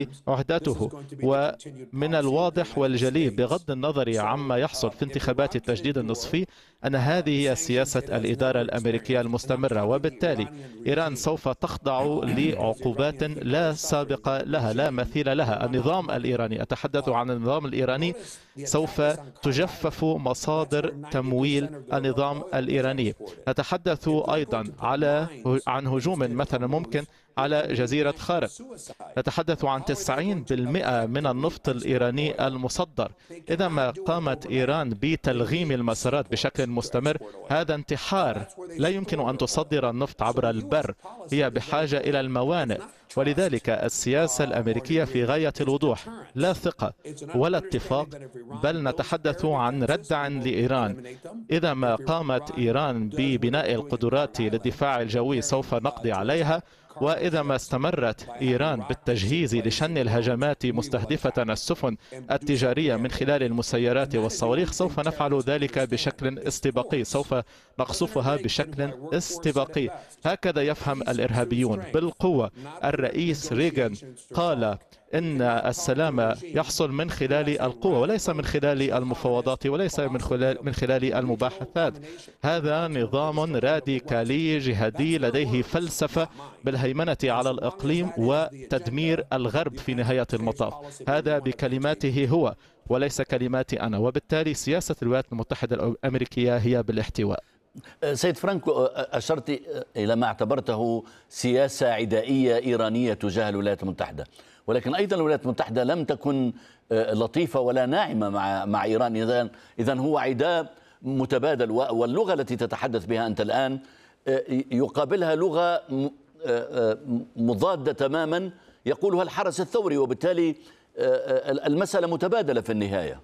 عهدته. ومن الواضح والجلي بغض النظر عما يحصل في انتخابات التجديد النصفي أن هذه هي سياسة الإدارة الأمريكية المستمرة، وبالتالي إيران سوف تخضع لعقوبات لا سابق لها لا مثيل لها. النظام الإيراني، أتحدث عن النظام الإيراني، سوف تجفف مصادر تمويل النظام الإيراني. نتحدث أيضا عن هجوم مثلا ممكن على جزيرة خارق. نتحدث عن 90% من النفط الإيراني المصدر. إذا ما قامت إيران بتلغيم المسارات بشكل مستمر، هذا انتحار. لا يمكن أن تصدر النفط عبر البر، هي بحاجة إلى الموانئ. ولذلك السياسة الأمريكية في غاية الوضوح، لا ثقة ولا اتفاق، بل نتحدث عن ردع لإيران. إذا ما قامت إيران ببناء القدرات للدفاع الجوي سوف نقضي عليها، وإذا ما استمرت إيران بالتجهيز لشن الهجمات مستهدفة السفن التجارية من خلال المسيرات والصواريخ سوف نفعل ذلك بشكل استباقي، سوف نقصفها بشكل استباقي. هكذا يفهم الإرهابيون بالقوة. الرئيس ريغان قال إن السلام يحصل من خلال القوة وليس من خلال المفاوضات وليس من خلال المباحثات. هذا نظام راديكالي جهادي لديه فلسفة بالهيمنة على الإقليم وتدمير الغرب في نهاية المطاف. هذا بكلماته هو وليس كلماتي أنا، وبالتالي سياسة الولايات المتحدة الأمريكية هي بالاحتواء. سيد فرانكو، أشرت إلى ما اعتبرته سياسة عدائية إيرانية تجاه الولايات المتحدة، ولكن أيضا الولايات المتحدة لم تكن لطيفة ولا ناعمة مع إيران. إذن هو عداء متبادل، واللغة التي تتحدث بها أنت الآن يقابلها لغة مضادة تماما يقولها الحرس الثوري، وبالتالي المسألة متبادلة في النهاية.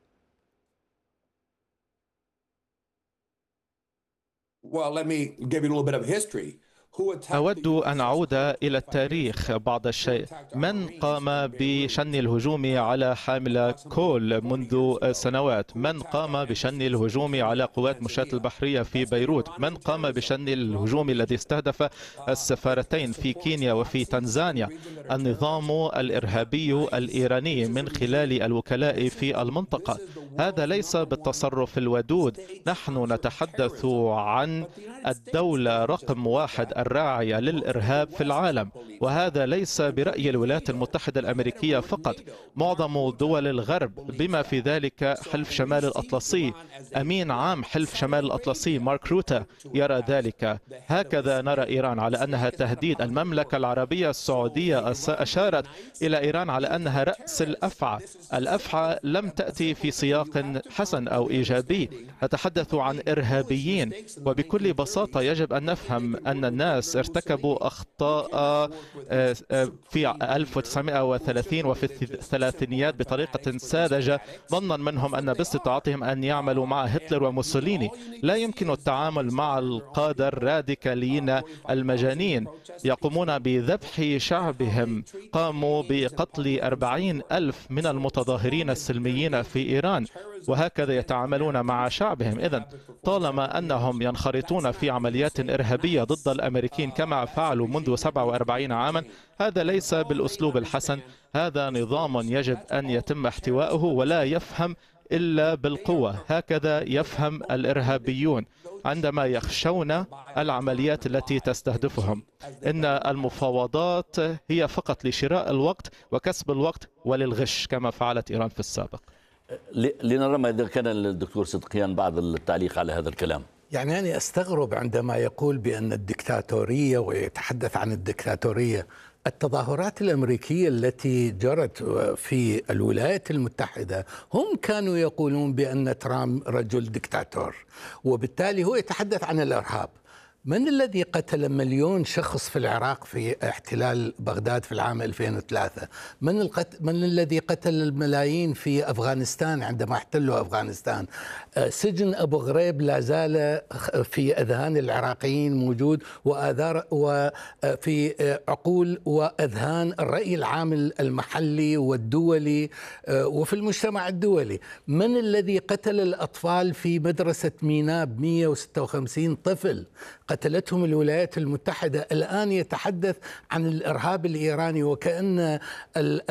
أود أن أعود إلى التاريخ بعض الشيء. من قام بشن الهجوم على حاملة كول منذ سنوات؟ من قام بشن الهجوم على قوات مشاة البحرية في بيروت؟ من قام بشن الهجوم الذي استهدف السفارتين في كينيا وفي تنزانيا؟ النظام الإرهابي الإيراني من خلال الوكلاء في المنطقة. هذا ليس بالتصرف الودود. نحن نتحدث عن الدولة رقم 1 الراعية للإرهاب في العالم، وهذا ليس برأي الولايات المتحدة الأمريكية فقط. معظم دول الغرب بما في ذلك حلف شمال الأطلسي، أمين عام حلف شمال الأطلسي مارك روتا يرى ذلك. هكذا نرى إيران على أنها تهديد. المملكة العربية السعودية أشارت إلى إيران على أنها رأس الأفعى. الأفعى لم تأتي في سياق حسن أو إيجابي. نتحدث عن إرهابيين، وبكل بساطة يجب أن نفهم أن الناس ارتكبوا أخطاء في 1930 وفي الثلاثينيات بطريقة ساذجة، ظنا منهم أن باستطاعتهم أن يعملوا مع هتلر وموسوليني. لا يمكن التعامل مع القادة الراديكاليين المجانين يقومون بذبح شعبهم. قاموا بقتل 40,000 من المتظاهرين السلميين في إيران، وهكذا يتعاملون مع شعبهم. إذن طالما أنهم ينخرطون في عمليات إرهابية ضد الأمريكيين كما فعلوا منذ 47 عاما، هذا ليس بالأسلوب الحسن. هذا نظام يجب أن يتم احتواؤه ولا يفهم إلا بالقوة. هكذا يفهم الإرهابيون عندما يخشون العمليات التي تستهدفهم. إن المفاوضات هي فقط لشراء الوقت وكسب الوقت وللغش كما فعلت إيران في السابق. لنرى ما إذا كان الدكتور صدقيان بعض التعليق على هذا الكلام. يعني أنا أستغرب عندما يقول بأن الدكتاتورية ويتحدث عن الدكتاتورية. التظاهرات الأمريكية التي جرت في الولايات المتحدة هم كانوا يقولون بأن ترامب رجل دكتاتور، وبالتالي هو يتحدث عن الإرهاب. من الذي قتل 1,000,000 شخص في العراق في احتلال بغداد في العام 2003؟ من الذي قتل الملايين في أفغانستان عندما احتلوا أفغانستان؟ سجن أبو غريب لا زال في أذهان العراقيين موجود، وفي عقول وأذهان الرأي العام المحلي والدولي وفي المجتمع الدولي. من الذي قتل الأطفال في مدرسة ميناء 156 طفل قتلتهم الولايات المتحدة الآن يتحدث عن الإرهاب الإيراني، وكأن